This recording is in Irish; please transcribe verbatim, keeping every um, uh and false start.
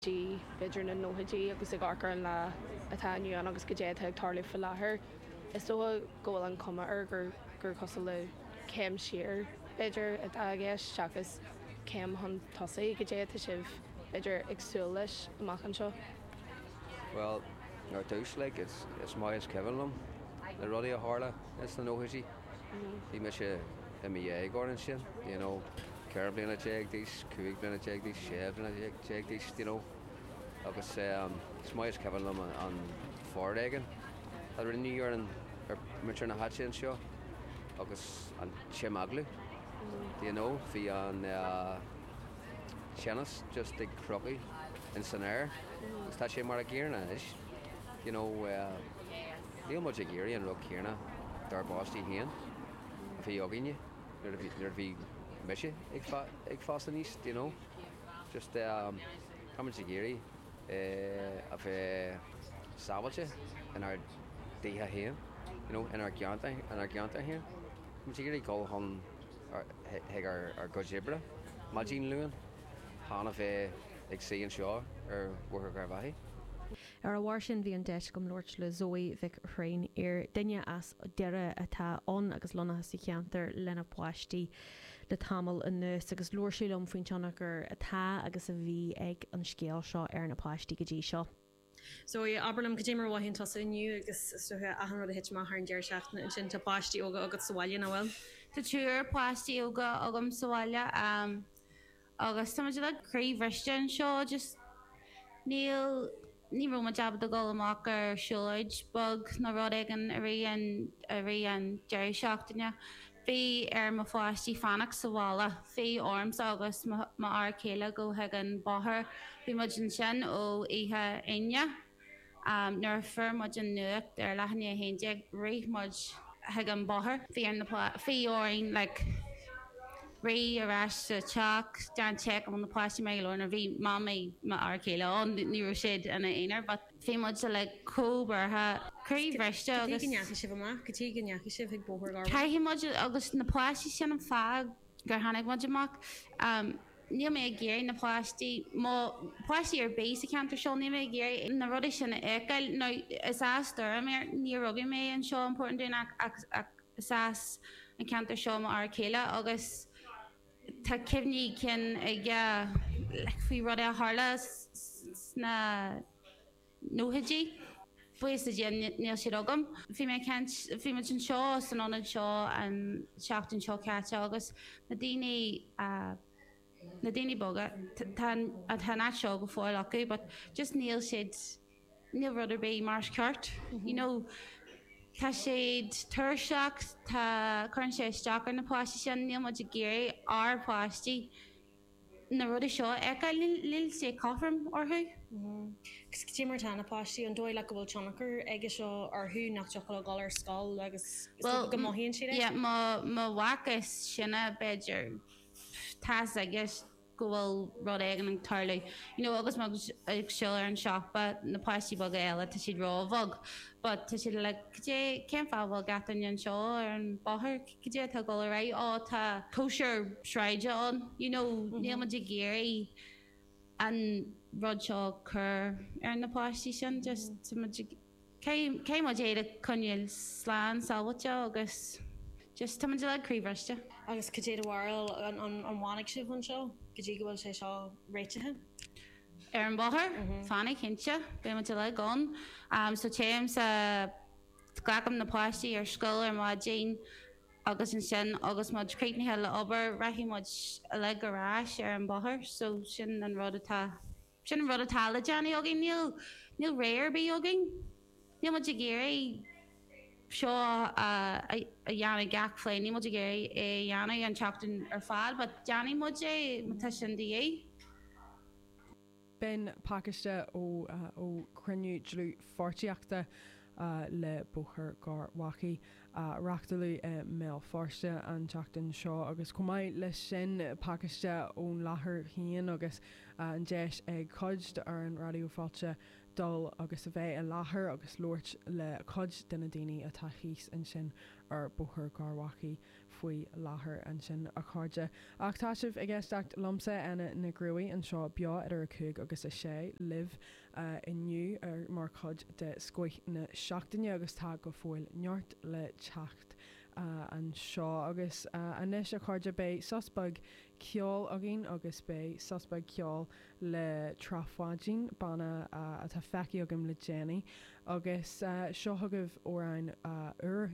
Dí beidir na nóidí agus ag arcar le atániu an agus go dé ag tarlú fi láthair. Is dó ggóil an cuma ar gur gur cosal le céim siar beidir a agéis seachas céim hon tosaí go dé sibh beidir agsúil leis amach an seo. Well, ar dús le is is mai is cehanlumm na rudí a hála is na nóidí. Bhí me se i mi é gáin sin, you know, ceir bliana teag dís, cuaig bliana teag dís, sé bliana teag dís, you know. Agus um, is mai is cehanlumm an ford aigen. A rinne ar an ar muir na hat sin seo, agus an Cheamaglu, you know, bhí an uh, Cheannas just ag crochaí in san air. Agus tá sé mar a ggéarna is, you know, níl muid a géirí an rug céarna dar báistí héan. A bhí ogíine, nuair bhí meise ag fásta níos, you know. Just um, tá muid a géirí a bheith sábailte in ar daithe héan, you know, in ar geanta in ar geanta héan. Muid a géirí gáil chun ag ar go dibre, má dín luúin, hána bheith ag saon seo ar bhuair gar bhaithí. Ar a bhhair sin bhí an deis gom Lord le Zoe Vic Rain ar duine as deire atá ón agus lonathe sa cheantar lena pláistí le tamil in nús agus luair sílam faoin teanna gur atá agus a bhí ag an scéal seo ar na pláistí go dtí seo. So yeah, Aberlam go démar bhhain tosa inniu agus stothe ahan rud a hit mar an deir seachna in sin tá pláistí óga agus sáile na bhfuil. Tá túr pláistí óga agam sáile um, agus tá le craobhreiste an seo just níl ní rom a jab do go amach ar siúlaid bug na rud an a ré an a ré an deir seachtaine. Bhí ar má fáistí fannach sa bhála, bhí orms agus má ar céile go heag an báthair, bhí muid an sin ó ihe aine. Um, nuair fir muid an nuacht ar leithne a héide réith muid heag an báthair. Bhí ar na bhí orin like ré arás sa teach dan teach am na pláistí mé lorna bhí má mé má ar céile an ní siad ana éonar, but fé muid se le cóbartha craobhreiste agus gneacha sibh amach, go tí gneacha sibh ag bóthir gar. Caithfí muid agus na pláistí sin an fág gur tháinig muid amach. Um, níl mé géir na pláistí má pláistí ar béis a cheantar seo ní mé géir na rudí sin écail nó is astar mé ní rugí mé an seo important dún ach is as an cheantar seo má ar céile agus tá cimhní cin ag faoi rud a tharla na nóidí buas a déan níl siad agam. Bhí mé bhí me an seo san anad seo an seachtain seo ceate agus na daoine na daoine boga a tá seo go fáil acu, but just níl siad níl rud ar bé mar ceart. You know, tá séad tuirseach tá chuann sé isteach ar na pláistí sin níl muid a géir ar pláistí na rud seo eáil lil sé cáfram orthu. Gus go tímar tána pláistí an dóil le go bhfuil teannachar aige seo arthú nach teach le gáil ar scáil agus go maithíonn siad? Yeah, má bhhachas sinna beidir tá agus go bhfuil rud éigen an tarlaí. You know, agus mag ag seoil ar an seachba na pláistí bag eile tá siad rá bhag, but tá siad le céim fá bhfuil gatainn an seo ar an báthair go dé tá go ra á tá kosher shráide an, you know, níl muid a géirí an rud seo chur ar na pláistí sin, just cé muid éad a conneil sláán sábhailte agus just tá muid le craobhreiste. Agus go dé bhhail an bhánaigh sibh an seo, go dtí go bhfuil sé seo réitethe? Ar an báthair fánaigh cinnte, bé muid le gán. Um, so téim sa ghlacham na pláistí ar scoil ar má Jane agus an sin agus muid créitnithe le obair raithí muid le garás ar an báthair, so sin an rud atá sin an rud atá le deanna agin níl níl réir bí agin. Níl muid a géirí seo a dheanna gach flé, ní muid a géirí é dheanna an teachtain ar fád, but deanna muid é mu sin dí é. Ben Pakiste ó ó cruniú dlú fortíachta le buchar gar wachi reachtalú mé forste an teachtain seo agus cumáid le sin Pakiste ón láthair chéan agus an deis ag coid ar an radioáilte dul agus a bheith a láthair agus loirt le cod duna daoine atá híos an sin ar buthir garhachaí faoi láthair an sin a chuide. Ach tá sibh i gceisteacht lomsa ana na grúí an seo beo ar a cúg agus a sé liv uh, inniu ar mar cod de scoith na seachtaine agus tá go fóil neart le teacht uh, an seo agus uh, anis a chuide bé sosbag ceol agin agus bé sosbag ceol le trafáidín banna uh, a tá feici agam le Jenny agus uh, seo thugah óráin uh, ur